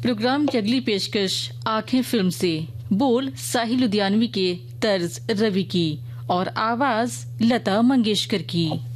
Programme की अगली पेशकश आंखें फिल्म से। बोल साहिल लुधियानवी के, तर्ज रवि की और आवाज लता मंगेशकर की।